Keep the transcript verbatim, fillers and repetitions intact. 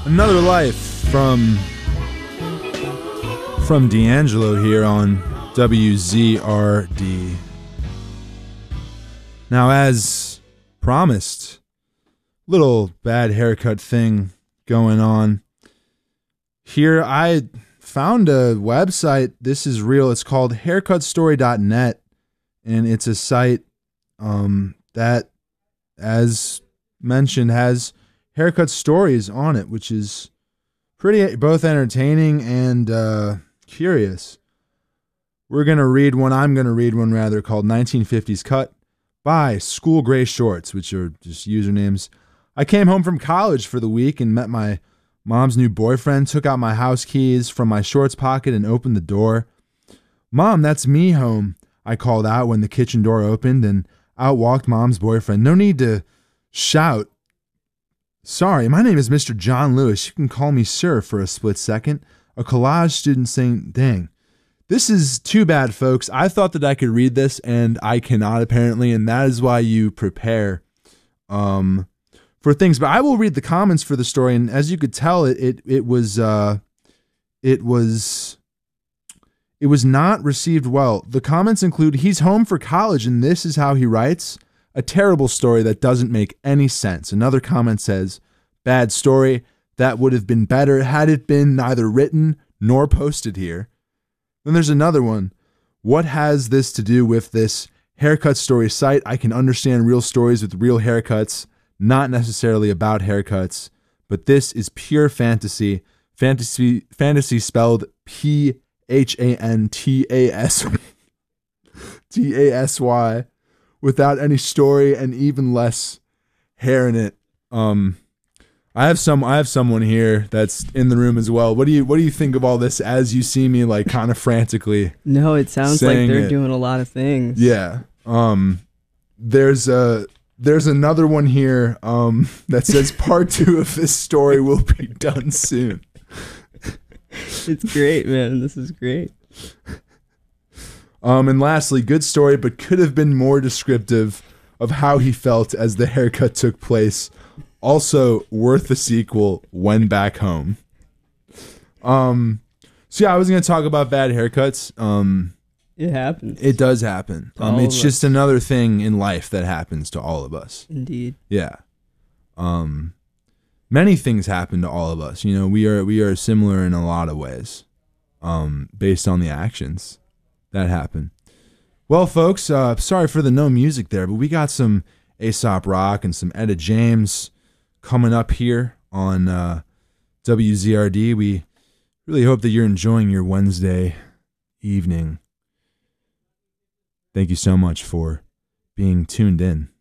Another Life from from D'Angelo here on W Z R D. Now, as promised, little bad haircut thing going on here. I found a website. This is real. It's called haircut story dot net, and it's a site um, that, as mentioned, has haircut stories on it, which is pretty both entertaining and uh, curious. We're going to read one, I'm going to read one rather, called nineteen fifties Cut by School Gray Shorts, which are just usernames. I came home from college for the week and met my mom's new boyfriend, took out my house keys from my shorts pocket and opened the door. "Mom, that's me home," I called out when the kitchen door opened, and out walked mom's boyfriend. "No need to shout. Sorry, my name is Mister John Lewis. You can call me sir for a split second." A college student saying, "Dang, this is too bad, folks. I thought that I could read this, and I cannot apparently, and that is why you prepare um, for things." But I will read the comments for the story, and as you could tell, it it it was uh, it was it was not received well. The comments include, "He's home for college, and this is how he writes. A terrible story that doesn't make any sense." Another comment says, "Bad story. That would have been better had it been neither written nor posted here." Then there's another one. "What has this to do with this haircut story site? I can understand real stories with real haircuts, not necessarily about haircuts, but this is pure fantasy. Fantasy, fantasy spelled P H A N T A S T A S Y, without any story and even less hair in it." Um, I have some. I have someone here that's in the room as well. What do you What do you think of all this as you see me like kind of frantically? No, it sounds like they're it. doing a lot of things. Yeah. Um, there's a there's another one here um, that says part two of this story will be done soon. It's great, man. This is great. Um, and lastly, good story, but could have been more descriptive of how he felt as the haircut took place. Also worth a sequel when back home. Um, so yeah, I was going to talk about bad haircuts. Um, it happens. It does happen. Um, it's just another thing in life that happens to all of us. Indeed. Yeah. Um, many things happen to all of us. You know, we are we are similar in a lot of ways, um, based on the actions that happen. Well, folks, uh, sorry for the no music there, but we got some Aesop Rock and some Etta James coming up here on uh, W Z R D. We really hope that you're enjoying your Wednesday evening. Thank you so much for being tuned in.